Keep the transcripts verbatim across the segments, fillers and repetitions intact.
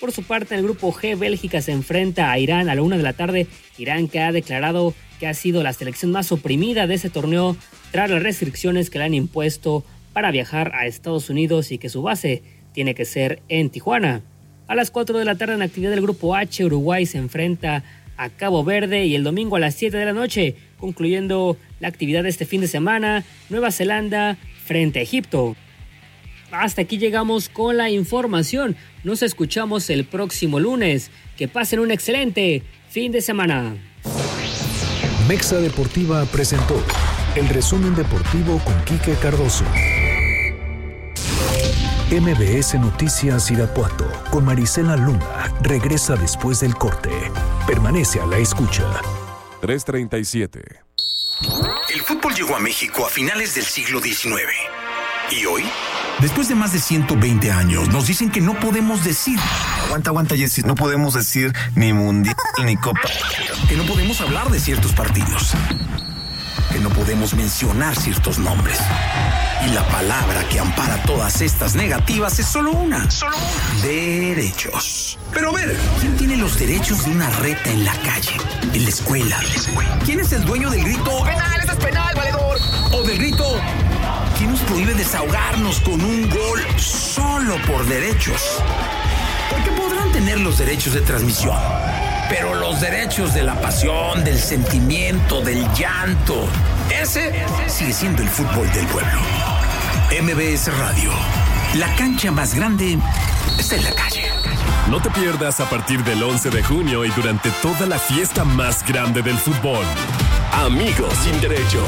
Por su parte, en el grupo G, Bélgica se enfrenta a Irán a la una de la tarde. Irán, que ha declarado que ha sido la selección más oprimida de ese torneo tras las restricciones que le han impuesto para viajar a Estados Unidos y que su base tiene que ser en Tijuana. A las cuatro de la tarde, en actividad del grupo H, Uruguay se enfrenta a Cabo Verde, y el domingo a las siete de la noche, concluyendo la actividad de este fin de semana, Nueva Zelanda frente a Egipto. Hasta aquí llegamos con la información. Nos escuchamos el próximo lunes. Que pasen un excelente fin de semana. Mexa Deportiva presentó el resumen deportivo con Quique Cardoso. M B S Noticias Irapuato con Marisela Luna regresa después del corte. Permanece a la escucha. tres treinta y siete. El fútbol llegó a México a finales del siglo diecinueve. ¿Y hoy? Después de más de ciento veinte años, nos dicen que no podemos decir... Aguanta, aguanta, Jessy. No podemos decir ni mundial ni copa. Que no podemos hablar de ciertos partidos. Que no podemos mencionar ciertos nombres. Y la palabra que ampara todas estas negativas es solo una. Solo una. Derechos. Pero a ver, ¿quién tiene los derechos de una reta en la calle? En la escuela. ¿Quién es el dueño del grito? ¡Penal, eso es penal, valedor! O del grito... ¿Quién nos prohíbe desahogarnos con un gol solo por derechos? Porque podrán tener los derechos de transmisión, pero los derechos de la pasión, del sentimiento, del llanto, ese sigue siendo el fútbol del pueblo. M B S Radio, la cancha más grande está en la calle. No te pierdas a partir del once de junio y durante toda la fiesta más grande del fútbol. Amigos sin derechos.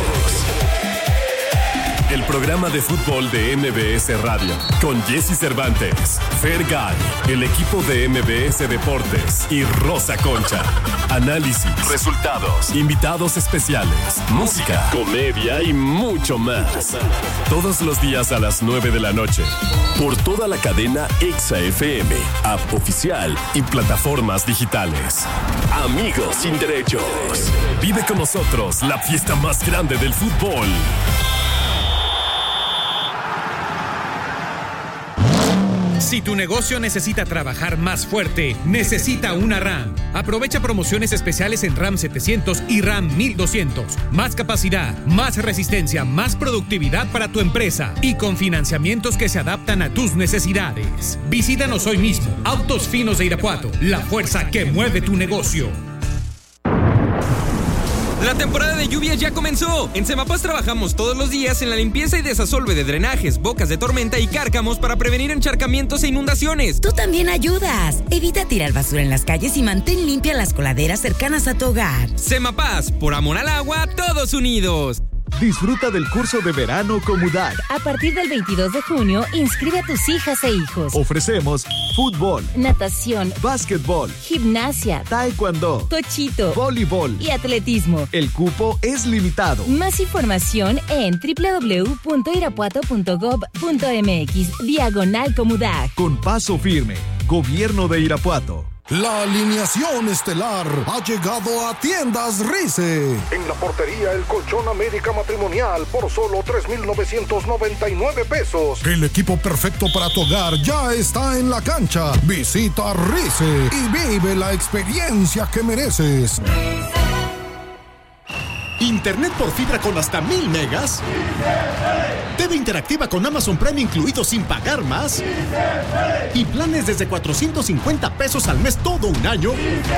El programa de fútbol de M B S Radio, con Jessy Cervantes, Fergay, el equipo de M B S Deportes y Rosa Concha. Análisis, resultados, invitados especiales, música, comedia y mucho más. Todos los días a las nueve de la noche, por toda la cadena Exa F M, app oficial y plataformas digitales. Amigos sin derechos. Vive con nosotros la fiesta más grande del fútbol. Si tu negocio necesita trabajar más fuerte, necesita una RAM. Aprovecha promociones especiales en RAM setecientos y RAM mil doscientos. Más capacidad, más resistencia, más productividad para tu empresa y con financiamientos que se adaptan a tus necesidades. Visítanos hoy mismo. Autos Finos de Irapuato, la fuerza que mueve tu negocio. La temporada de lluvias ya comenzó. En Semapaz trabajamos todos los días en la limpieza y desasolve de drenajes, bocas de tormenta y cárcamos para prevenir encharcamientos e inundaciones. Tú también ayudas. Evita tirar basura en las calles y mantén limpias las coladeras cercanas a tu hogar. Semapaz, por amor al agua, todos unidos. Disfruta del curso de verano Comudac. A partir del veintidós de junio, inscribe a tus hijas e hijos. Ofrecemos fútbol, natación, básquetbol, gimnasia, taekwondo, tochito, voleibol y atletismo. El cupo es limitado. Más información en doble u doble u doble u punto irapuato punto gob punto mx, diagonal Comudac. Con paso firme, Gobierno de Irapuato. La alineación estelar ha llegado a Tiendas Rice. En la portería, el colchón América Matrimonial por solo tres mil novecientos noventa y nueve pesos. El equipo perfecto para tu hogar ya está en la cancha. Visita Rice y vive la experiencia que mereces. Internet por fibra con hasta mil megas. T V interactiva con Amazon Prime incluido sin pagar más. Y planes desde cuatrocientos cincuenta pesos al mes todo un año.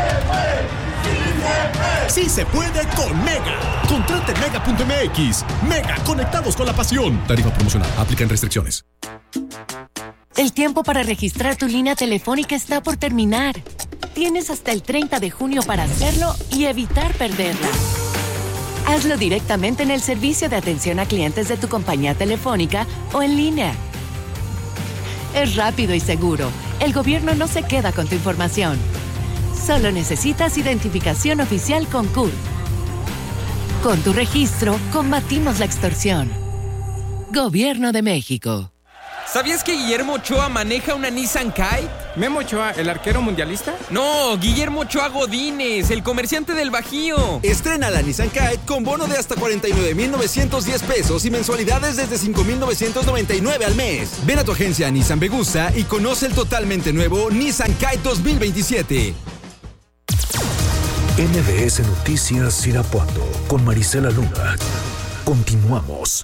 Sí se puede con Mega. Contrate en mega punto m x. Mega, conectados con la pasión. Tarifa promocional. Aplican restricciones. El tiempo para registrar tu línea telefónica está por terminar. Tienes hasta el treinta de junio para hacerlo y evitar perderla. Hazlo directamente en el servicio de atención a clientes de tu compañía telefónica o en línea. Es rápido y seguro. El gobierno no se queda con tu información. Solo necesitas identificación oficial con C U R. Con tu registro, combatimos la extorsión. Gobierno de México. ¿Sabías que Guillermo Ochoa maneja una Nissan Kite? ¿Memo Ochoa, el arquero mundialista? No, Guillermo Ochoa Godínez, el comerciante del Bajío. Estrena la Nissan Kite con bono de hasta cuarenta y nueve mil novecientos diez pesos y mensualidades desde cinco mil novecientos noventa y nueve al mes. Ven a tu agencia Nissan Vegusta y conoce el totalmente nuevo Nissan Kite dos mil veintisiete. N B S Noticias Irapuato con Marisela Luna. Continuamos.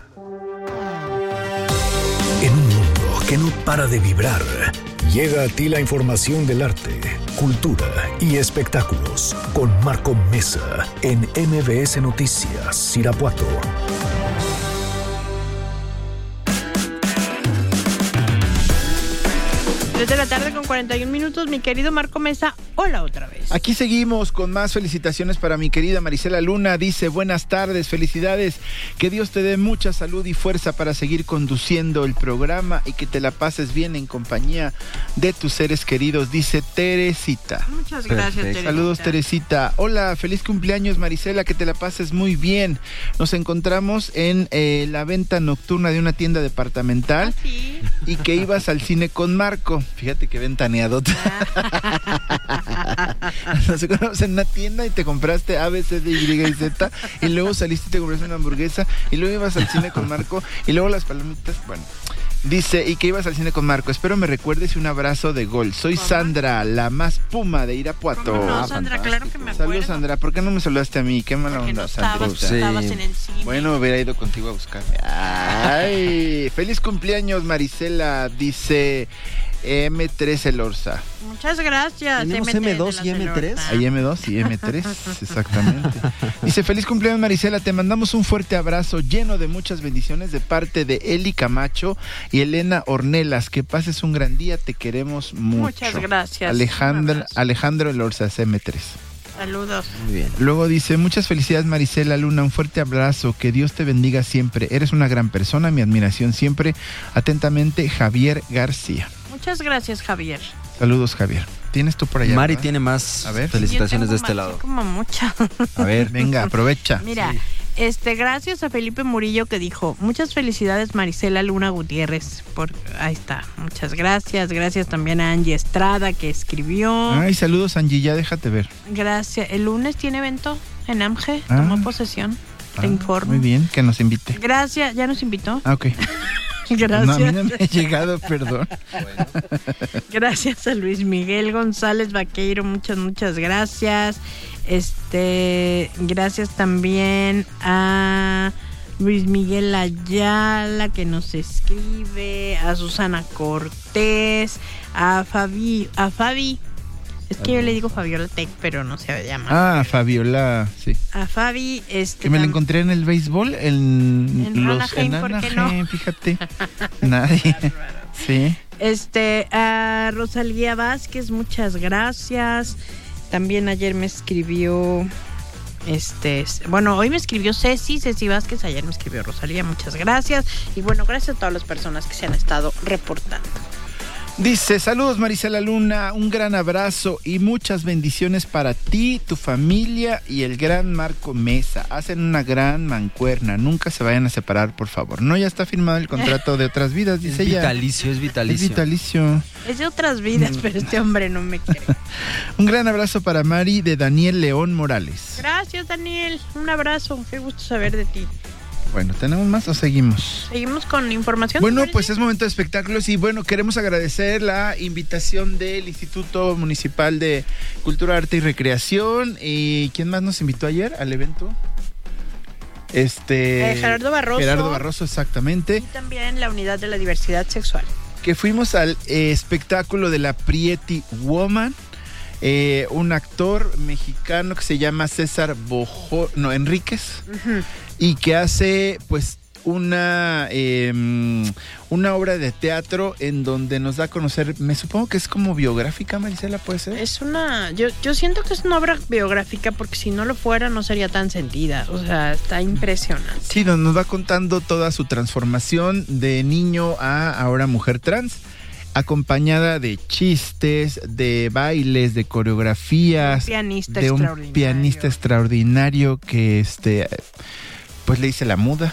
En un mundo que no para de vibrar, llega a ti la información del arte, cultura y espectáculos con Marco Mesa en N B S Noticias Irapuato. tres de la tarde con cuarenta y un minutos, mi querido Marco Mesa, hola otra vez. Aquí seguimos con más felicitaciones para mi querida Marisela Luna. Dice, buenas tardes, felicidades, que Dios te dé mucha salud y fuerza para seguir conduciendo el programa y que te la pases bien en compañía de tus seres queridos, dice Teresita. Muchas gracias, Teresita. Saludos, Teresita. Hola, feliz cumpleaños, Marisela, que te la pases muy bien. Nos encontramos en eh, la venta nocturna de una tienda departamental. ¿Ah, sí? Y que ibas al cine con Marco. Fíjate que ventaneadota. Nos encontramos en una tienda y te compraste A, B, C, D, Y y Z, y luego saliste y te compraste una hamburguesa, y luego ibas al cine con Marco, y luego las palomitas, bueno. Dice, y que ibas al cine con Marco. Espero me recuerdes y un abrazo de gol. Soy ¿Cómo? Sandra, la más puma de Irapuato. ¿Cómo no, Sandra? Claro que me acuerdo. Saludos, Sandra. ¿Por qué no me saludaste a mí? Qué mala Porque onda, no Sandra. estabas, sí. estabas en el cine. Bueno, hubiera ido contigo a buscarme. Ay, feliz cumpleaños, Marisela. Dice eme tres El Orza. Muchas gracias. ¿Tenemos eme dos y eme tres? Hay eme dos y eme tres, exactamente. Dice, feliz cumpleaños, Marisela. Te mandamos un fuerte abrazo lleno de muchas bendiciones de parte de Eli Camacho y Elena Ornelas. Que pases un gran día, te queremos mucho. Muchas gracias. Alejandro, Alejandro El Orza, eme tres. Saludos. Muy bien. Luego dice, muchas felicidades, Marisela Luna, un fuerte abrazo, que Dios te bendiga siempre. Eres una gran persona, mi admiración siempre. Atentamente, Javier García. Muchas gracias, Javier. Saludos, Javier. ¿Tienes tú por allá? Mari, ¿verdad? Tiene más a ver. felicitaciones de este más, lado. Como muchas. A ver, venga, aprovecha. Mira, sí. este, gracias a Felipe Murillo que dijo, muchas felicidades, Marisela Luna Gutiérrez. Por, ahí está, muchas gracias. Gracias también a Angie Estrada que escribió. Ay, saludos, Angie, ya déjate ver. Gracias. El lunes tiene evento en AMGE, ah. tomó posesión. Te ah, informo. Muy bien, que nos invite. Gracias, ¿ya nos invitó? Ah, ok. Gracias. No, a mí no me ha llegado, perdón. Bueno. Gracias a Luis Miguel González Vaqueiro, muchas, muchas gracias. Este, gracias también a Luis Miguel Ayala que nos escribe, a Susana Cortés, a Fabi, a Fabi. Es que yo le digo Fabiola Tech, pero no se llama. Ah, Fabiola, sí. A Fabi, este... Que me la encontré en el béisbol, en, en los... Anaheim, en ¿por qué no? Fíjate. Nadie. Sí. Este, a Rosalía Vázquez, muchas gracias. También ayer me escribió... Este, bueno, hoy me escribió Ceci, Ceci Vázquez, ayer me escribió Rosalía, muchas gracias. Y bueno, gracias a todas las personas que se han estado reportando. Dice, saludos Marisela Luna, un gran abrazo y muchas bendiciones para ti, tu familia y el gran Marco Mesa. Hacen una gran mancuerna, nunca se vayan a separar, por favor. No, ya está firmado el contrato de otras vidas, dice es ella. Vitalicio, es vitalicio. Es vitalicio. Es de otras vidas, pero este hombre no me quiere. Un gran abrazo para Mari de Daniel León Morales. Gracias, Daniel. Un abrazo, qué gusto saber de ti. Bueno, ¿tenemos más o seguimos? Seguimos con información. Bueno, pues es momento de espectáculos y bueno, queremos agradecer la invitación del Instituto Municipal de Cultura, Arte y Recreación. ¿Y quién más nos invitó ayer al evento? Este... Eh, Gerardo Barroso. Gerardo Barroso, exactamente. Y también la Unidad de la Diversidad Sexual. Que fuimos al eh, espectáculo de la Pretty Woman. Eh, un actor mexicano que se llama César Bojo, no, Enríquez, uh-huh. y que hace pues una eh, una obra de teatro en donde nos da a conocer, me supongo que es como biográfica, Marisela, ¿puede ser? Es una, yo, yo siento que es una obra biográfica porque si no lo fuera no sería tan sentida, o sea, está impresionante. Sí, nos va contando toda su transformación de niño a ahora mujer trans, acompañada de chistes, de bailes, de coreografías, un pianista de un extraordinario. pianista extraordinario que este pues le hice la muda.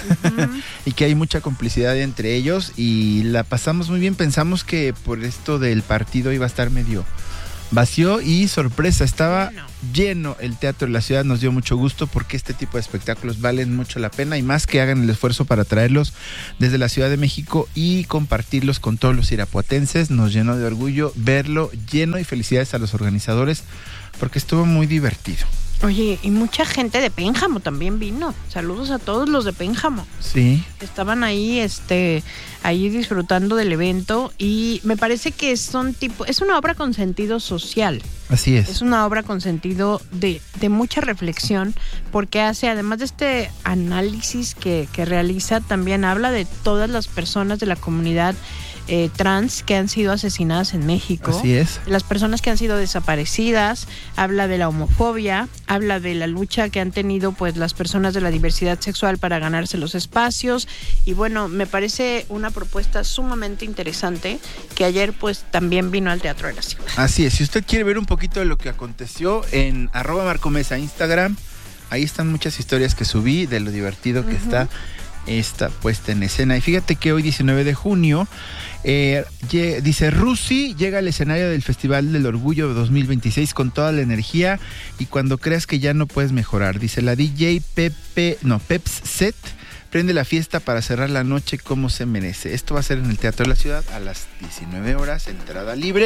Uh-huh. Y que hay mucha complicidad entre ellos y la pasamos muy bien. Pensamos que por esto del partido iba a estar medio vacío y sorpresa, estaba bueno. lleno el teatro de la ciudad. Nos dio mucho gusto porque este tipo de espectáculos valen mucho la pena y más que hagan el esfuerzo para traerlos desde la Ciudad de México y compartirlos con todos los irapuatenses. Nos llenó de orgullo verlo lleno y felicidades a los organizadores porque estuvo muy divertido. Oye, y mucha gente de Pénjamo también vino. Saludos a todos los de Pénjamo. Sí. Estaban ahí, este, ahí disfrutando del evento y me parece que son tipo, es una obra con sentido social. Así es. Es una obra con sentido de, de mucha reflexión porque hace, además de este análisis que, que realiza, también habla de todas las personas de la comunidad Eh, trans que han sido asesinadas en México. Así es. Las personas que han sido desaparecidas, habla de la homofobia, habla de la lucha que han tenido pues las personas de la diversidad sexual para ganarse los espacios y bueno, me parece una propuesta sumamente interesante que ayer pues también vino al Teatro de la Ciudad. Así es, si usted quiere ver un poquito de lo que aconteció en arroba Marcomesa Instagram, ahí están muchas historias que subí de lo divertido que uh-huh. está esta puesta en escena. Y fíjate que hoy diecinueve de junio eh, ye, dice Rusi llega al escenario del Festival del Orgullo dos mil veintiséis con toda la energía y cuando creas que ya no puedes mejorar. Dice la D J Pepe, no, Peps Set prende la fiesta para cerrar la noche como se merece. Esto va a ser en el Teatro de la Ciudad a las diecinueve horas, entrada libre.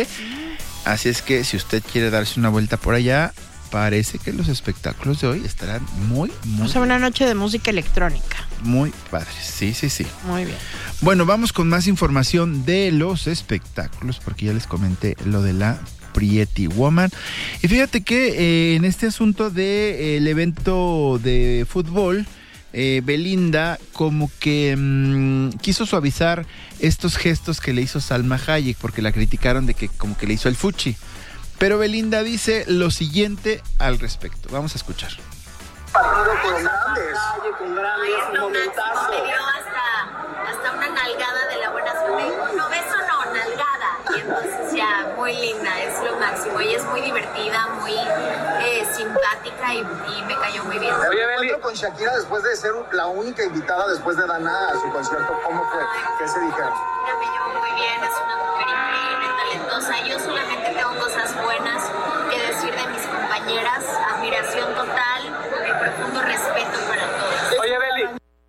Así es que si usted quiere darse una vuelta por allá, parece que los espectáculos de hoy estarán muy, muy... O sea, una noche de música electrónica. Muy padres, sí, sí, sí. Muy bien. Bueno, vamos con más información de los espectáculos, porque ya les comenté lo de la Pretty Woman. Y fíjate que eh, en este asunto del de, eh, evento de fútbol, eh, Belinda como que mmm, quiso suavizar estos gestos que le hizo Salma Hayek, porque la criticaron de que como que le hizo el fuchi. Pero Belinda dice lo siguiente al respecto. Vamos a escuchar. Partido con grandes. Con grandes, un momentazo. Me dio hasta, hasta una nalgada de la buena suerte. No, beso no, nalgada. Y entonces ya, muy linda, es lo máximo. Ella es muy divertida, muy eh, simpática y, y me cayó muy bien. Oye, encuentro con Shakira después de ser la única invitada después de Dana a su concierto. ¿Cómo fue? ¿Qué se dijeron? Mira, me llevó muy bien, es una mujer increíble, talentosa. Yo solamente tengo cosas buenas que decir de mis compañeras. Admiración total y profundo respeto para todos. Oye, Beli.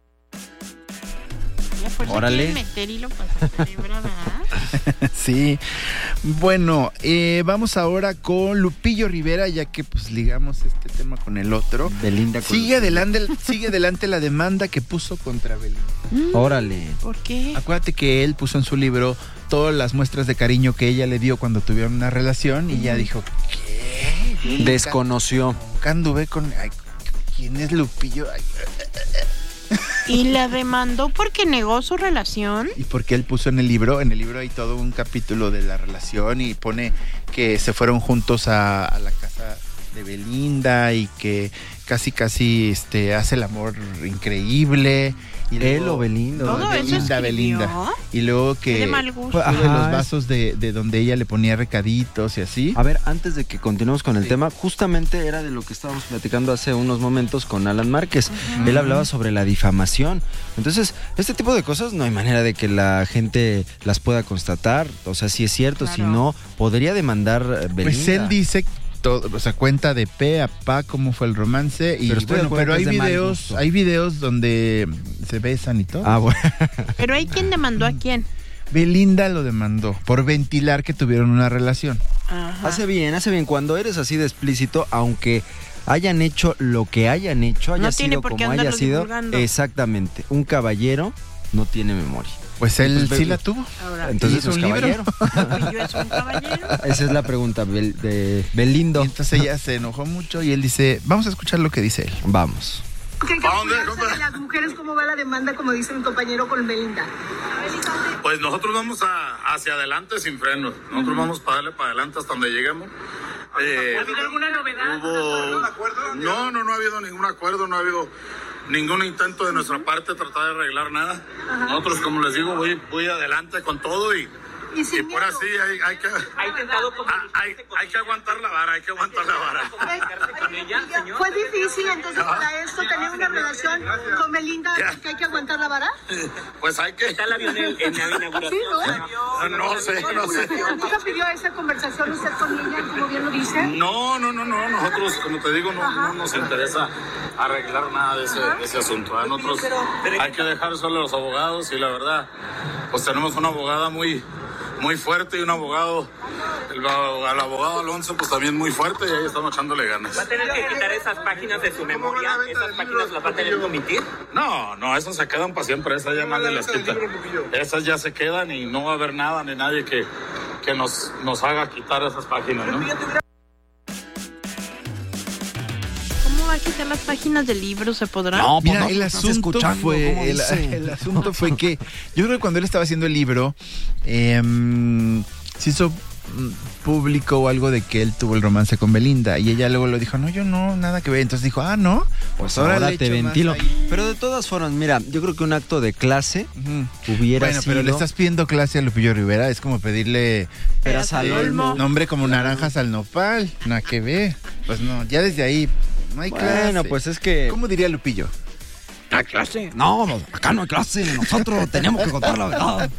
Órale. Meter hilo para celebrar, ¿verdad? Sí. Bueno, eh, vamos ahora con Lupillo Rivera, ya que pues ligamos este tema con el otro. Belinda. Con sigue adelante, sigue adelante la demanda que puso contra Belinda. Mm, Órale. ¿Por qué? Acuérdate que él puso en su libro todas las muestras de cariño que ella le dio cuando tuvieron una relación y ella dijo, ¿qué? Desconoció. Nunca anduve con... Ay, ¿quién es Lupillo? Ay, y la demandó porque negó su relación. Y porque él puso en el libro, en el libro hay todo un capítulo de la relación y pone que se fueron juntos a, a la casa de Belinda y que casi casi este hace el amor increíble. Y luego, él o Belinda. Todo Belinda, eso Belinda. Y luego que de mal gusto. Ajá, los vasos de, de donde ella le ponía recaditos y así. A ver, antes de que continuemos con el sí. tema, justamente era de lo que estábamos platicando hace unos momentos con Alan Márquez. Uh-huh. Él hablaba sobre la difamación. Entonces, este tipo de cosas no hay manera de que la gente las pueda constatar. O sea, si es cierto, claro. Si no, podría demandar Belinda. Pues él dice todo, o sea, cuenta de pe a pa cómo fue el romance y pero, bueno, pero hay videos, hay videos donde se besan y todo. Ah, bueno. Pero hay quien demandó a quién. Belinda lo demandó por ventilar que tuvieron una relación. Ajá. Hace bien, hace bien. Cuando eres así de explícito, aunque hayan hecho lo que hayan hecho, haya no sido como haya sido, divulgando. Exactamente. Un caballero no tiene memoria. Pues él pues, sí la tuvo. Ahora, entonces es un caballero. ¿Yo es un caballero? Esa es la pregunta Bel, de Belindo. Y entonces ella se enojó mucho y él dice, vamos a escuchar lo que dice él. Vamos. ¿Qué opinas de las mujeres? ¿Cómo va la demanda, como dice mi compañero, con Belinda? Pues nosotros vamos a, hacia adelante sin frenos. Nosotros uh-huh. vamos para darle para adelante hasta donde lleguemos. Eh, ¿Ha habido alguna novedad? Hubo... acuerdo? No, no, no ha habido ningún acuerdo, no ha habido ningún intento de nuestra parte de tratar de arreglar nada. Ajá. Nosotros, como les digo, voy, voy adelante con todo y Y, y por así hay, hay que hay, hay, hay que aguantar la vara, hay que aguantar la vara. ¿Fue difícil entonces para esto tener una relación con Belinda que hay que aguantar la vara? Pues hay que... ¿Está el avión en, en la inauguración? Sí, ¿no? No sé, no sé. ¿Nunca pidió esa conversación usted con ella, como bien lo dice? No, no, no, no. Nosotros, como te digo, no, no nos interesa arreglar nada de ese, de ese asunto. A nosotros hay que dejar solo a los abogados y la verdad, pues tenemos una abogada muy... muy fuerte y un abogado, el, el abogado Alonso, pues también muy fuerte y ahí estamos echándole ganas. ¿Va a tener que quitar esas páginas de su memoria? ¿Esas páginas las va a tener que omitir? No, no, esas se quedan para siempre, esas ya nadie las quita. Esas ya se quedan y no va a haber nada ni nadie que, que nos, nos haga quitar esas páginas, ¿no? ¿Va a quitar las páginas del libro? ¿Se podrá? No, mira, no, el asunto fue el, el asunto fue que yo creo que cuando él estaba haciendo el libro eh, se hizo público o algo de que él tuvo el romance con Belinda y ella luego lo dijo, no, yo no, nada que ver. Entonces dijo, ah, no, pues, pues ahora, ahora te ventilo. Pero de todas formas, mira, yo creo que un acto de clase uh-huh. hubiera bueno, sido... pero le estás pidiendo clase a Lupillo Rivera, es como pedirle peras al olmo. Nombre como naranjas al nopal, nada que ver. Pues no, ya desde ahí no hay clase. Bueno, pues es que... ¿Cómo diría Lupillo? ¿Hay clase? No, acá no hay clase. Nosotros tenemos que contar la verdad.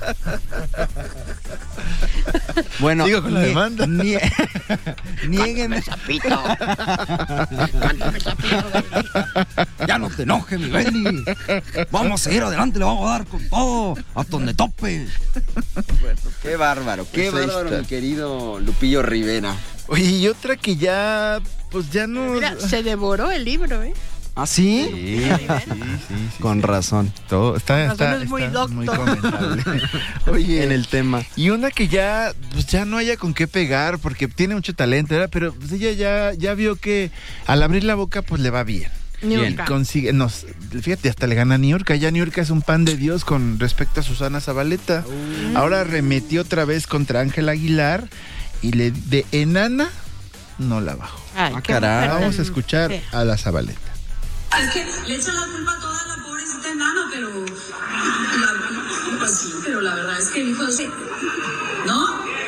Bueno, sigo con la demanda. Nie Niéguenme. Sapito. Cántame, sapito. Ya no te enojes, mi Beli. Vamos a seguir adelante, le vamos a dar con todo, hasta donde tope. Bueno, qué bárbaro, qué pues bárbaro, mi querido Lupillo Rivera. Oye, y otra que ya, pues ya no... Mira, se devoró el libro, ¿eh? ¿Ah, sí? Sí, sí, sí, sí. Con razón. Todo está, está, es muy, está muy doctor. comentable. Oye, en el tema. Y una que ya, pues ya no haya con qué pegar, porque tiene mucho talento, ¿verdad? Pero pues ella ya, ya vio que al abrir la boca, pues le va bien. Niurka. Consigue, nos, fíjate, hasta le gana a Niurka. Ya Niurka es un pan de Dios con respecto a Susana Zabaleta. Uh. Ahora remetió otra vez contra Ángela Aguilar y le de enana no la bajó. Ay, ah, caray. Vamos a escuchar sí. a la Zabaleta. Es que le echan la culpa a toda la pobrecita enana, pero... La, pues sí, pero la verdad es que el hijo de... ¿No?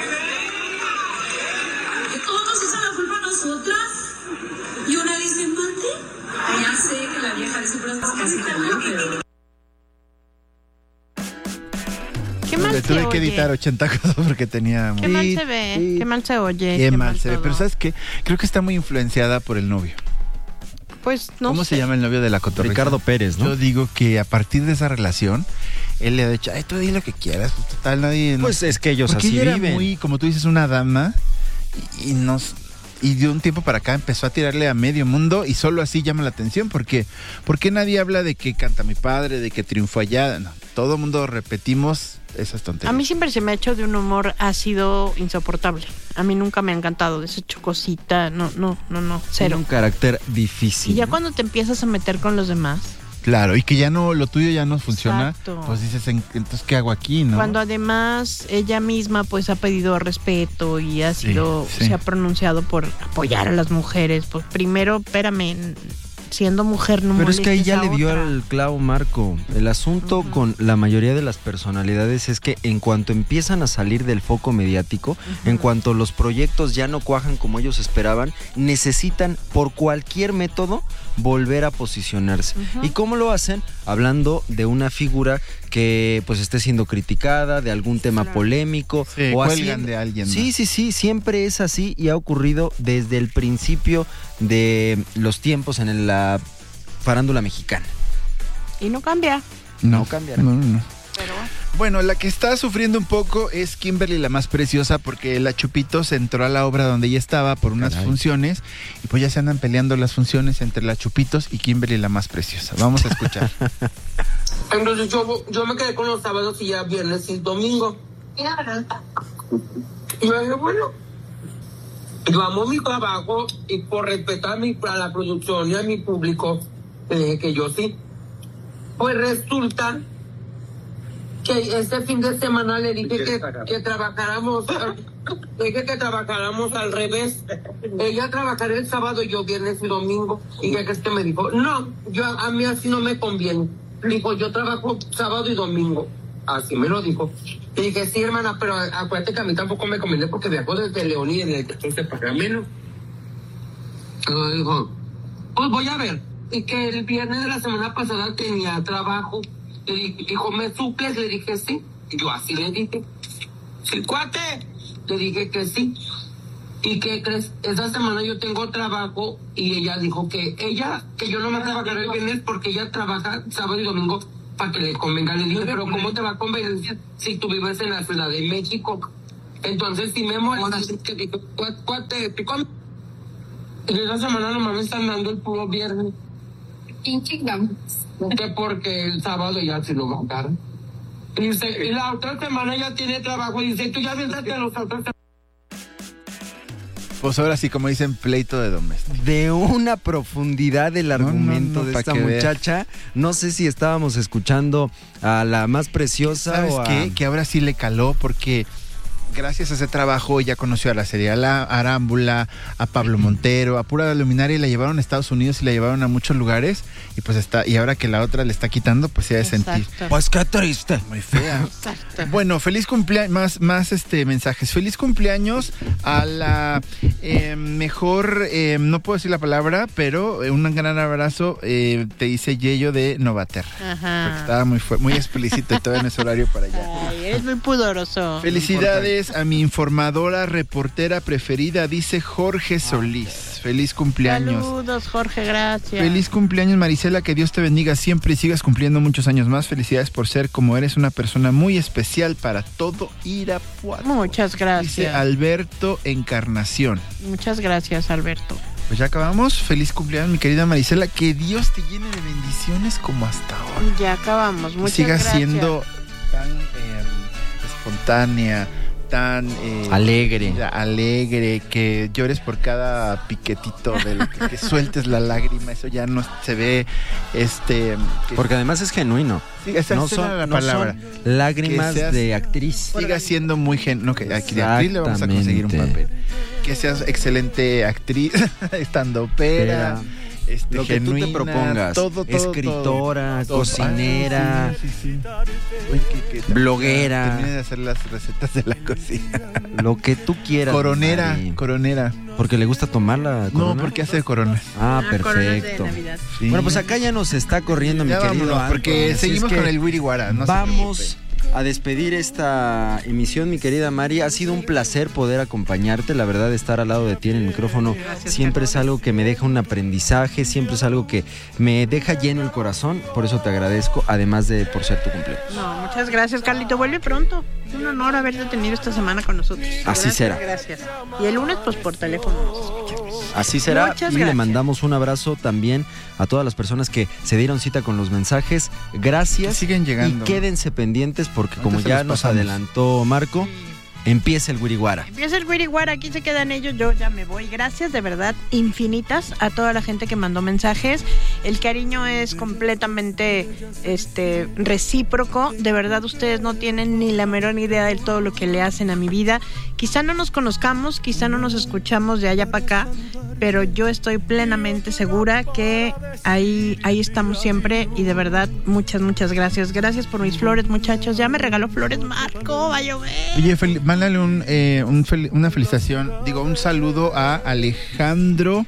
Que todos nos echan la culpa a nosotras. Y una dice, mate. Ya sé que la vieja dice puras casi como yo, pero... Qué mal Le se tuve oye. que editar ochenta cosas porque tenía... Qué mal se ve, sí. Qué mal se oye. Qué, qué mal, mal se ve, pero ¿sabes qué? Creo que está muy influenciada por el novio. Pues no ¿Cómo sé. se llama el novio de la cotorrisa? Ricardo Pérez, ¿no? Yo digo que a partir de esa relación, él le ha dicho, ay, tú di lo que quieras, pues total, nadie... Pues no... es que ellos Porque así ella viven. Era muy, como tú dices, una dama y, y nos... Y de un tiempo para acá empezó a tirarle a medio mundo y solo así llama la atención porque porque nadie habla de que canta mi padre, de que triunfó allá. No, todo el mundo repetimos esas tonterías. A mí siempre se me ha hecho de un humor ácido insoportable. A mí nunca me ha encantado de esa chocosita. No, no, no, no, cero. Tiene un carácter difícil. Y ya cuando te empiezas a meter con los demás. Claro, y que ya no, lo tuyo ya no funciona, exacto. Pues dices, entonces, ¿qué hago aquí, no? Cuando además ella misma pues ha pedido respeto y ha sido, sí, sí. se ha pronunciado por apoyar a las mujeres, pues primero, espérame, siendo mujer no Pero es que ahí ya le otra. dio al clavo, Marco. El asunto uh-huh. con la mayoría de las personalidades es que en cuanto empiezan a salir del foco mediático, uh-huh. en cuanto los proyectos ya no cuajan como ellos esperaban, necesitan por cualquier método volver a posicionarse. Uh-huh. ¿Y cómo lo hacen? Hablando de una figura que pues esté siendo criticada, de algún tema claro. polémico. Sí, o cuelgan haciendo... de alguien Sí, más. sí, sí, siempre es así y ha ocurrido desde el principio de los tiempos en la farándula mexicana. Y no cambia. No, no cambiará. No, no, no. Pero bueno, la que está sufriendo un poco es Kimberly la más preciosa porque la Chupitos entró a la obra donde ella estaba por unas Caray. funciones y pues ya se andan peleando las funciones entre la Chupitos y Kimberly la más preciosa. Vamos a escuchar. Entonces yo, yo me quedé con los sábados y ya viernes y domingo. Y yo dije, bueno, yo amo mi trabajo y por respetar a, mi, a la producción y a mi público, le dije que yo sí. Pues resulta que este fin de semana le dije que, que trabajáramos, dije que trabajáramos al revés. Ella trabajará el sábado y yo viernes y domingo. Y ya que este me dijo, no, yo a mí así no me conviene. Dijo, yo trabajo sábado y domingo. así me lo dijo. Y dije, sí, hermana, pero acuérdate que a mí tampoco me conviene porque viajo desde León y en el que se paga menos. Entonces dijo, pues voy a ver. Y que el viernes de la semana pasada tenía trabajo. Le dije, dijo, ¿me suples? Le dije, sí. Y yo así le dije, sí, cuate. Le dije que sí. ¿Y qué crees? Esa semana yo tengo trabajo y ella dijo que ella, que yo no me trabajaré el viernes porque ella trabaja sábado y domingo para que le convenga. Le dije, pero ¿cómo te va a convencer si tú vives en la Ciudad de México? Entonces, si me molesta, que dije, cuate, pico. Y esa semana nomás me están dando el puro viernes. ¿Quién chingamos? Que porque el sábado ya se lo mandaron. Y, dice, y la otra semana ya tiene trabajo y dice, tú ya vendrás a los otros. Pues ahora sí, como dicen, pleito de doméstico. De una profundidad del argumento no, no, no, de esta muchacha. Ver. No sé si estábamos escuchando a la más preciosa. ¿Sabes o a... qué? Que ahora sí le caló porque gracias a ese trabajo ella conoció a la Serial Arámbula, a Pablo Montero, a Pura Luminaria, y la llevaron a Estados Unidos y la llevaron a muchos lugares. Y pues está, y ahora que la otra le está quitando, pues se ha de sentir. Pues qué triste. Muy fea. Exacto. Bueno, feliz cumpleaños, más, más este mensajes. Feliz cumpleaños a la eh, mejor, eh, no puedo decir la palabra, pero eh, un gran abrazo, eh, te dice Yello de Novaterra. Ajá. Porque estaba muy, muy explícito y todavía no es horario para allá. Ay, eres muy pudoroso. Felicidades a mi informadora reportera preferida, dice Jorge Solís. Feliz cumpleaños. Saludos, Jorge, gracias. Feliz cumpleaños, Marisela, que Dios te bendiga siempre y sigas cumpliendo muchos años más. Felicidades por ser como eres, una persona muy especial para todo Irapuato. Muchas gracias. Dice Alberto Encarnación. Muchas gracias, Alberto. Pues ya acabamos. Feliz cumpleaños, mi querida Marisela. Que Dios te llene de bendiciones como hasta ahora. Ya acabamos. Muchas sigas gracias. siendo tan eh, espontánea, tan eh, alegre, alegre, que llores por cada piquetito del que, que sueltes la lágrima, eso ya no se ve, este, que, porque además es genuino. Sí, esa no es son, la no palabra. Son lágrimas seas, de actriz. Siga siendo muy genuino, no, que aquí de actriz le vamos a conseguir un papel. Que seas excelente actriz, estandopera. Este, lo que genuina, tú te propongas, todo, todo, escritora, todo, cocinera, ah, sí, sí, sí, sí. Oye, que, que bloguera, termine de hacer las recetas de la cocina, lo que tú quieras, coronera, Mari. coronera, porque le gusta tomar la corona. No, porque hace coronas. Ah, ah perfecto. Sí. Bueno, pues acá ya nos está corriendo ya mi querido vámonos, porque Anton, seguimos con el Wiriwara. No vamos a despedir esta emisión, mi querida Mari. Ha sido un placer poder acompañarte. La verdad, estar al lado de ti en el micrófono gracias, siempre Carlos. Es algo que me deja un aprendizaje, siempre es algo que me deja lleno el corazón. Por eso te agradezco, además de por ser tu cumpleaños. No, muchas gracias, Carlito. Vuelve pronto. Es un honor haberte tenido esta semana con nosotros. Así gracias, será. Gracias. Y el lunes, pues por teléfono nos escuchamos. Así será. Muchas y gracias. Le mandamos un abrazo también a todas las personas que se dieron cita con los mensajes. Gracias. Que siguen llegando. Y quédense pendientes porque como ya nos adelantó Marco, empieza el Wiriwara. Empieza el Wiriwara, aquí se quedan ellos, yo ya me voy. Gracias de verdad infinitas a toda la gente que mandó mensajes. El cariño es completamente este recíproco. De verdad ustedes no tienen ni la menor idea de todo lo que le hacen a mi vida. Quizá no nos conozcamos, quizá no nos escuchamos de allá para acá, pero yo estoy plenamente segura que ahí, ahí estamos siempre y de verdad muchas, muchas gracias. Gracias por mis flores, muchachos. Ya me regaló flores Marco, va a llover. Oye, fel- mándale un, eh, un fel- una felicitación, digo, un saludo a Alejandro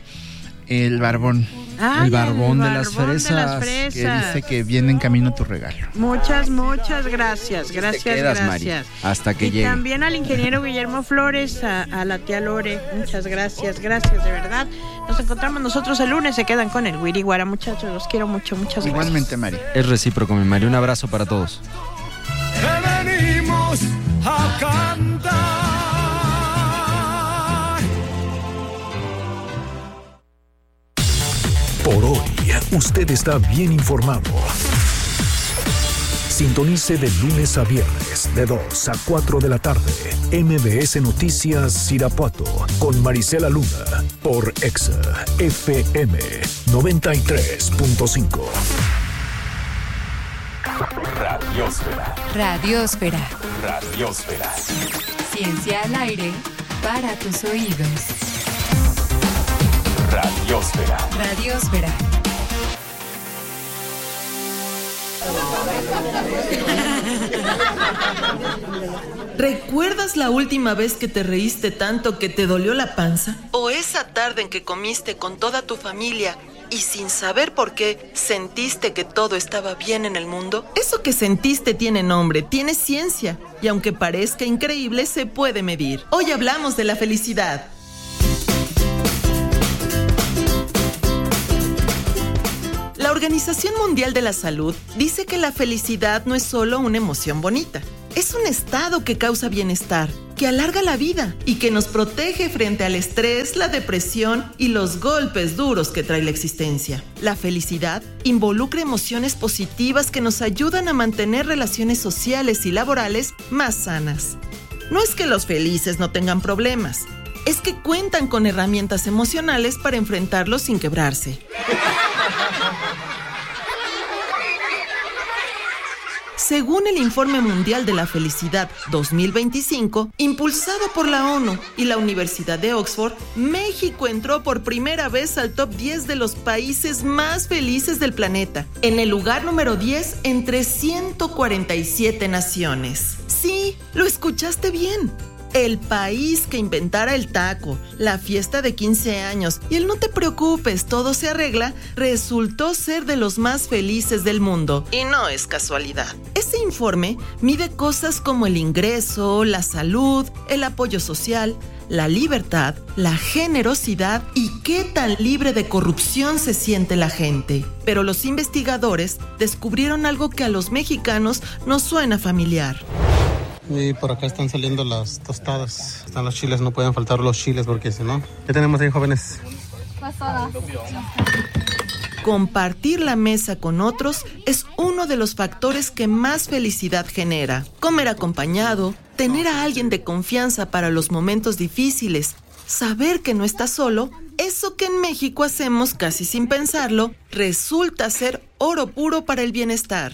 el Barbón. Ay, el barbón, el de, las barbón fresas, de las fresas. Que dice que viene en camino tu regalo. Muchas, muchas gracias. Gracias, te quedas, gracias. Mari, hasta que y llegue. También al ingeniero Guillermo Flores, a, a la tía Lore. Muchas gracias, gracias, de verdad. Nos encontramos nosotros el lunes. Se quedan con el Wiriwara, muchachos. Los quiero mucho, muchas gracias. Igualmente, Mari. Es recíproco, mi Mari. Un abrazo para todos. Te venimos a cantar. Por hoy, usted está bien informado. Sintonice de lunes a viernes, de dos a cuatro de la tarde, M B S Noticias Irapuato, con Marisela Luna, por Exa F M noventa y tres punto cinco. Radiosfera. Radiosfera. Radiosfera. Ciencia al aire para tus oídos. Radiosfera. Radiosfera. ¿Recuerdas la última vez que te reíste tanto que te dolió la panza? ¿O esa tarde en que comiste con toda tu familia y sin saber por qué sentiste que todo estaba bien en el mundo? Eso que sentiste tiene nombre, tiene ciencia, y aunque parezca increíble, se puede medir. Hoy hablamos de la felicidad. La Organización Mundial de la Salud dice que la felicidad no es solo una emoción bonita. Es un estado que causa bienestar, que alarga la vida y que nos protege frente al estrés, la depresión y los golpes duros que trae la existencia. La felicidad involucra emociones positivas que nos ayudan a mantener relaciones sociales y laborales más sanas. No es que los felices no tengan problemas, es que cuentan con herramientas emocionales para enfrentarlos sin quebrarse. Según el Informe Mundial de la Felicidad dos mil veinticinco, impulsado por la ONU y la Universidad de Oxford, México entró por primera vez al top diez de los países más felices del planeta, en el lugar número diez entre ciento cuarenta y siete naciones. Sí, lo escuchaste bien. El país que inventara el taco, la fiesta de quince años y el no te preocupes, todo se arregla, resultó ser de los más felices del mundo. Y no es casualidad. Este informe mide cosas como el ingreso, la salud, el apoyo social, la libertad, la generosidad y qué tan libre de corrupción se siente la gente. Pero los investigadores descubrieron algo que a los mexicanos nos suena familiar. Y por acá están saliendo las tostadas. Están los chiles, no pueden faltar los chiles porque si no... ¿Qué tenemos ahí, jóvenes? Pasada. Compartir la mesa con otros es uno de los factores que más felicidad genera. Comer acompañado, tener a alguien de confianza para los momentos difíciles, saber que no estás solo, eso que en México hacemos casi sin pensarlo, resulta ser oro puro para el bienestar.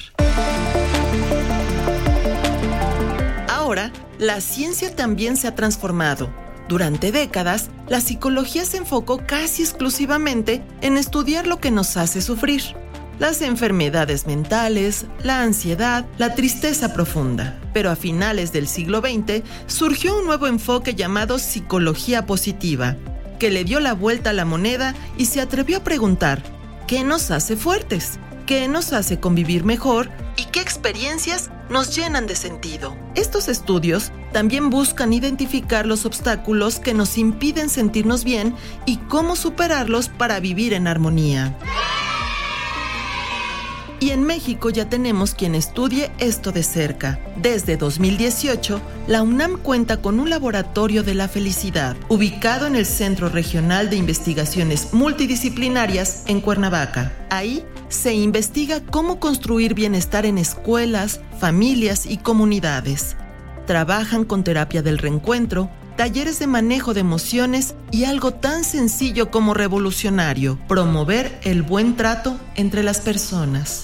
Ahora, la ciencia también se ha transformado. Durante décadas, la psicología se enfocó casi exclusivamente en estudiar lo que nos hace sufrir. Las enfermedades mentales, la ansiedad, la tristeza profunda. Pero a finales del siglo veinte surgió un nuevo enfoque llamado psicología positiva, que le dio la vuelta a la moneda y se atrevió a preguntar: ¿qué nos hace fuertes? ¿Qué nos hace convivir mejor? ¿Y qué experiencias nos llenan de sentido? Estos estudios también buscan identificar los obstáculos que nos impiden sentirnos bien y cómo superarlos para vivir en armonía. Y en México ya tenemos quien estudie esto de cerca. Desde dos mil dieciocho, la UNAM cuenta con un laboratorio de la felicidad, ubicado en el Centro Regional de Investigaciones Multidisciplinarias en Cuernavaca. Ahí se investiga cómo construir bienestar en escuelas, familias y comunidades. Trabajan con terapia del reencuentro, talleres de manejo de emociones y algo tan sencillo como revolucionario: promover el buen trato entre las personas.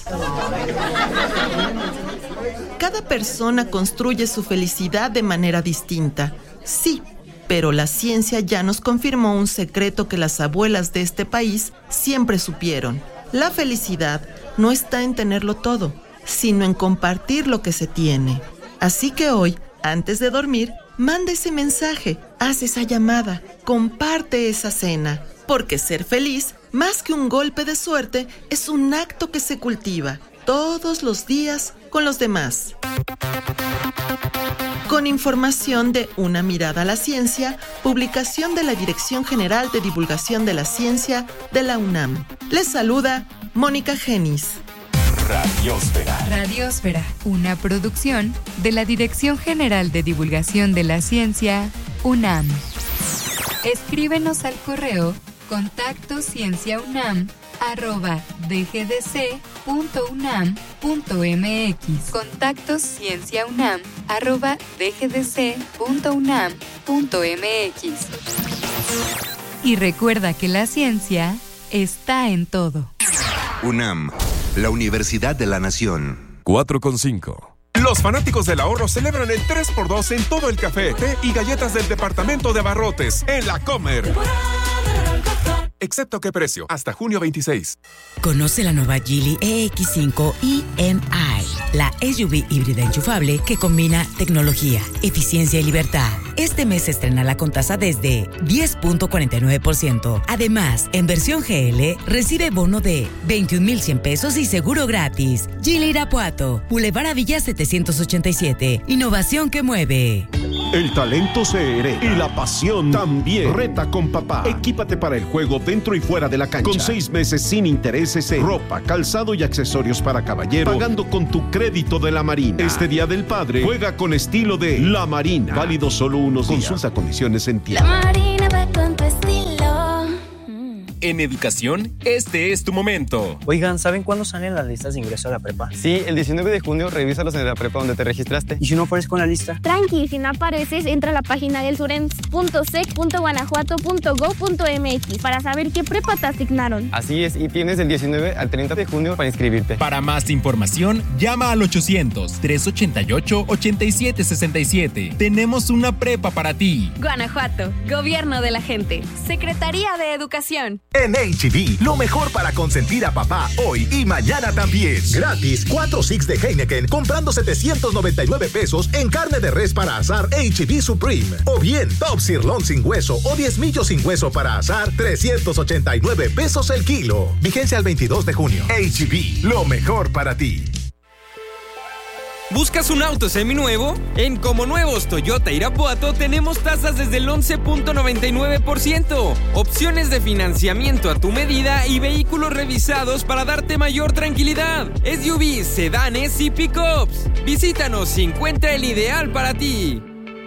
Cada persona construye su felicidad de manera distinta, sí, pero la ciencia ya nos confirmó un secreto que las abuelas de este país siempre supieron. La felicidad no está en tenerlo todo, sino en compartir lo que se tiene. Así que hoy, antes de dormir, manda ese mensaje, haz esa llamada, comparte esa cena. Porque ser feliz, más que un golpe de suerte, es un acto que se cultiva todos los días con los demás. Con información de Una Mirada a la Ciencia, publicación de la Dirección General de Divulgación de la Ciencia de la UNAM. Les saluda Mónica Genis. Radiósfera. Radiósfera, una producción de la Dirección General de Divulgación de la Ciencia, UNAM. Escríbenos al correo contacto cienciaunam arroba dgdc punto unam punto mx. Contacto cienciaunam arroba dgdc punto unam punto mx. Y recuerda que la ciencia está en todo. UNAM, la Universidad de la Nación. cuatro con cinco. Los fanáticos del ahorro celebran el tres por dos en todo el café, té y galletas del departamento de abarrotes en La Comer. excepto qué precio, hasta junio veintiséis. Conoce la nueva Geely E X cinco E M I, la S U V híbrida enchufable que combina tecnología, eficiencia y libertad. Este mes se estrena con tasa desde diez punto cuarenta y nueve por ciento. Además, en versión G L, recibe bono de veintiún mil cien pesos y seguro gratis. Geely Irapuato, Boulevard Villa setecientos ochenta y siete. Innovación que mueve. El talento se hereda y la pasión también. Reta con papá. Equípate para el juego dentro y fuera de la cancha. Con seis meses sin intereses en ropa, calzado y accesorios para caballero, pagando con tu crédito de La Marina. Este Día del Padre, juega con estilo de La Marina. Válido solo unos días. Consulta condiciones en tienda. La Marina va con tu estilo. En educación, este es tu momento. Oigan, ¿saben cuándo salen las listas de ingreso a la prepa? Sí, el diecinueve de junio, revísalos en la prepa donde te registraste. ¿Y si no aparezco en la lista? Tranqui, si no apareces, entra a la página del surens punto sec punto guanajuato punto gob punto mx para saber qué prepa te asignaron. Así es, y tienes del diecinueve al treinta de junio para inscribirte. Para más información, llama al ochocientos, trescientos ochenta y ocho, ochenta y siete sesenta y siete. Tenemos una prepa para ti. Guanajuato, Gobierno de la Gente, Secretaría de Educación. En H E B, lo mejor para consentir a papá hoy y mañana también. Gratis, cuatro six de Heineken comprando setecientos noventa y nueve pesos en carne de res para asar H E B Supreme. O bien, Top Sirloin sin hueso o diez millos sin hueso para asar, trescientos ochenta y nueve pesos el kilo. Vigencia al veintidós de junio. H E B, lo mejor para ti. ¿Buscas un auto seminuevo? En Como Nuevos Toyota Irapuato tenemos tasas desde el once punto noventa y nueve por ciento, opciones de financiamiento a tu medida y vehículos revisados para darte mayor tranquilidad. S U Vs, sedanes y pickups. Visítanos y encuentra el ideal para ti.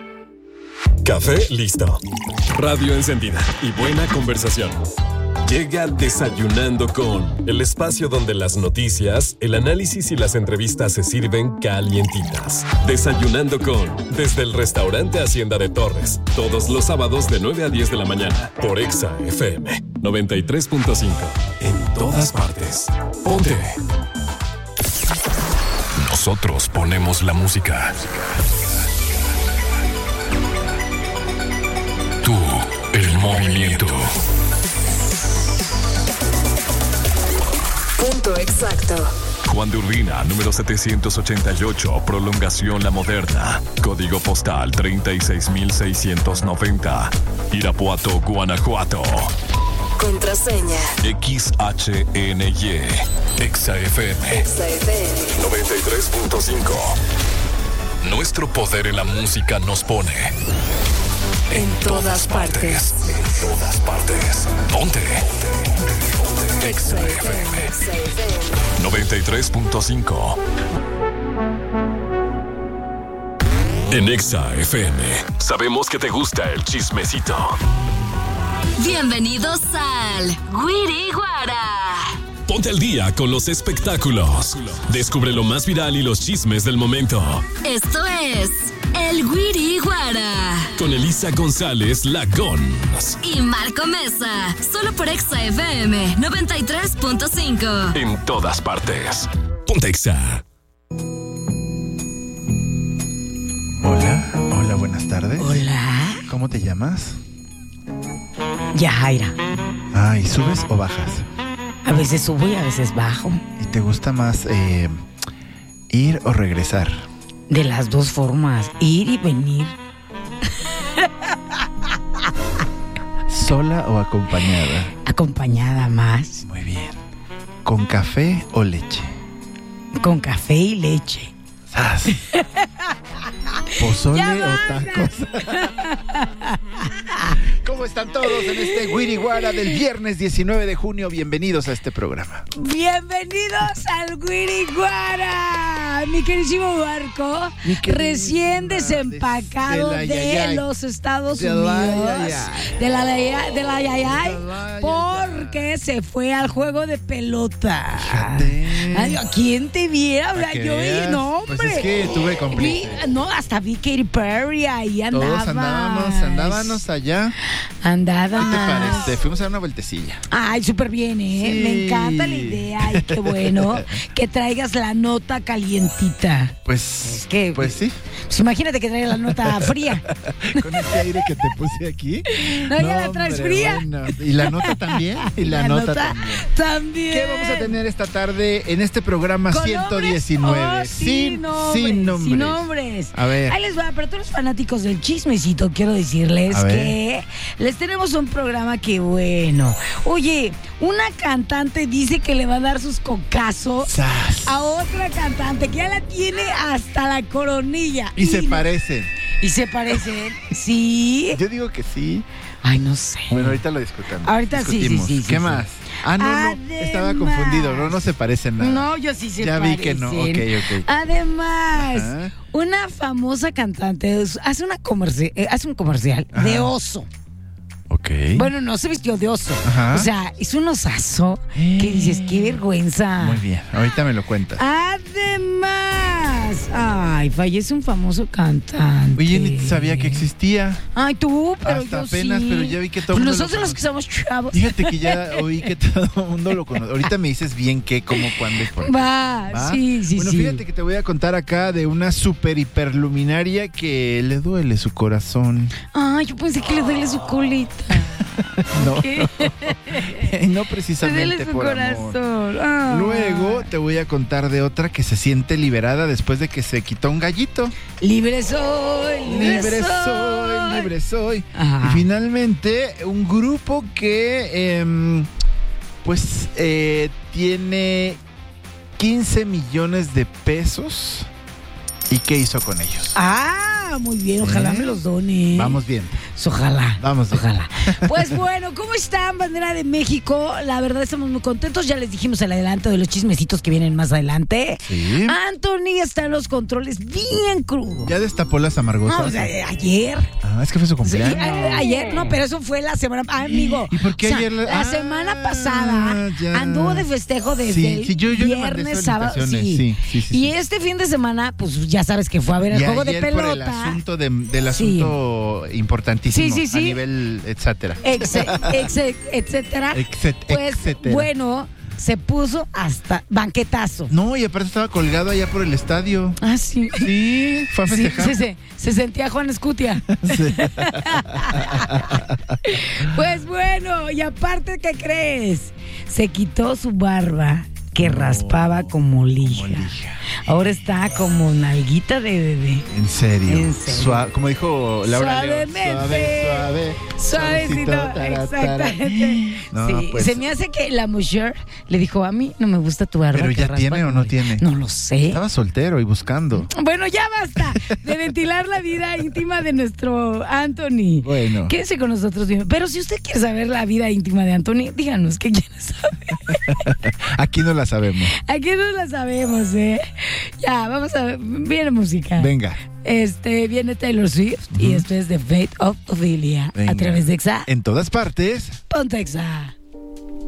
Café listo. Radio encendida y buena conversación. Llega Desayunando con, el espacio donde las noticias, el análisis y las entrevistas se sirven calientitas. Desayunando con, desde el restaurante Hacienda de Torres, todos los sábados de nueve a diez de la mañana, por Exa F M noventa y tres punto cinco. En todas partes. Ponte. Nosotros ponemos la música. Tú, el movimiento. Punto exacto. Juan de Urbina, número setecientos ochenta y ocho, prolongación La Moderna. Código postal treinta y seis mil seiscientos noventa. Irapuato, Guanajuato. Contraseña. X H N Y. Exa F M. Exa F M. noventa y tres punto cinco. Nuestro poder en la música nos pone en todas partes. En todas partes. Ponte. Exa F M noventa y tres punto cinco. En Exa F M sabemos que te gusta el chismecito. Bienvenidos al Guiri Guara. Ponte al día con los espectáculos. Descubre lo más viral y los chismes del momento. Esto es el Guiri Guara. Con Elisa González Lagons. Y Marco Mesa. Solo por Exa F M noventa y tres punto cinco. En todas partes. Ponte Exa. Hola, hola, buenas tardes. Hola. ¿Cómo te llamas? Yajaira. Ah, ¿y subes o bajas? A veces subo y a veces bajo. ¿Y te gusta más eh, ir o regresar? De las dos formas, ir y venir. ¿Sola o acompañada? Acompañada más. Muy bien. ¿Con café o leche? Con café y leche. ¡Sas! ¿Pozole o tacos? ¿Cómo están todos en este Guiriguara del viernes diecinueve de junio? Bienvenidos a este programa. Bienvenidos al Guiriguara, mi queridísimo Marco, mi recién desempacado de, de los Estados de Unidos, la, ya, ya. de la de la Yayay, porque ¿Saben qué? Se fue al juego de pelota. Fíjate. Ay, ¿quién te viera? Ahora yo vi, no, hombre. Pues es que tuve cómplice. No, hasta vi Katy Perry ahí andaba. Todos andábamos, andábamos allá. Andábamos. ¿Qué te parece? Fuimos a dar una vueltecilla. Ay, súper bien, ¿eh? Sí. Me encanta la idea. Ay, qué bueno que traigas la nota calientita. Pues, ¿qué? Pues sí. Pues imagínate que traigas la nota fría. Con este aire que te puse aquí. No, no ya la traes hombre, fría. Bueno. Y la nota también. Y la, la nota, nota también. también. ¿Qué vamos a tener esta tarde en este programa ¿Con ciento diecinueve? Oh, sin, nombres, sin nombres. Sin nombres. A ver. Ahí les va, para todos los fanáticos del chismecito, quiero decirles que les tenemos un programa que bueno. Oye, una cantante dice que le va a dar sus cocazos ¡Sas! A otra cantante que ya la tiene hasta la coronilla. Y, y se parecen. ¿Y se parecen? Sí. Yo digo que sí. Ay, no sé. Bueno, ahorita lo discutamos. Ahorita discutimos. sí, sí, sí. ¿Qué sí, más? Sí. Ah, no, Además, no, estaba confundido. No, no se parecen nada. No, yo sí se ya parecen. vi que no. Ok, ok. Además, Ajá. una famosa cantante hace, una comerci hace un comercial Ajá. de oso. Ok. Bueno, no se vistió de oso. Ajá. O sea, es un osazo que dices, qué vergüenza. Muy bien, ahorita me lo cuentas. Además, ay, fallece un famoso cantante. Oye, ni sabía que existía. Ay, tú, pero Hasta yo apenas, sí. pero ya vi que todo el pues mundo nosotros lo los que somos chavos. Fíjate que ya oí que todo el mundo lo conoce. Ahorita me dices bien qué, cómo, cuándo y por qué. Va, ¿Va? sí, sí, bueno, sí. Bueno, fíjate que te voy a contar acá de una super hiperluminaria que le duele su corazón. Ay, yo pensé que le duele su colita. No, no precisamente por corazón. amor. Ah. Luego te voy a contar de otra que se siente liberada después de que se quitó un gallito. Libre soy, libre, libre soy, soy, libre soy. Ajá. Y finalmente un grupo que eh, pues eh, tiene quince millones de pesos. ¿Y qué hizo con ellos? Ah, muy bien, ojalá ¿Eh? me los done. Vamos bien. Ojalá. Vamos bien. Ojalá. Pues bueno, ¿cómo están, bandera de México? La verdad estamos muy contentos. Ya les dijimos el adelanto de los chismecitos que vienen más adelante. Sí. Anthony está en los controles bien crudo. Ya destapó las amargosas. No, o sea, ayer. Ah, es que fue su cumpleaños. Sí, a, ayer, no, pero eso fue la semana. Ah, amigo. ¿Y por qué o sea, ayer? La, la ah, semana pasada ya. anduvo de festejo desde sí, sí, yo, yo viernes, sábado. Sí. Sí, sí, sí, sí. Y este fin de semana, pues ya sabes que fue a ver el y juego de pelota. Por el asunto de, del asunto sí. importantísimo sí, sí, sí. a nivel etcétera. Ex, ex, etcétera. Exet, pues etcétera. bueno, se puso hasta banquetazo. No, y aparte estaba colgado allá por el estadio. Ah, sí. Sí, fue a festejar. Sí, sí, sí. Se sentía Juan Escutia. Sí. Pues bueno, y aparte, ¿qué crees? Se quitó su barba que no, raspaba como lija. como lija. Ahora está como nalguita de bebé. ¿En serio? En serio. Suave, como dijo Laura Suavemente. León. Suave, suave. Suavecito, exactamente. No, sí, pues, se me hace que la mujer le dijo, a mí no me gusta tu barba. ¿Pero ya tiene o no tiene? No lo sé. Estaba soltero y buscando. Bueno, ya basta de ventilar la vida íntima de nuestro Anthony. Bueno. Quédese con nosotros. Pero si usted quiere saber la vida íntima de Anthony, díganos qué quiere saber. Aquí no la sabemos. Aquí no la sabemos, ¿eh? Ya, vamos a ver. Viene música. Venga. Este, viene Taylor Swift uh-huh. y esto es The Fate of Ophelia. Venga. A través de Exa. En todas partes. Ponte Exa.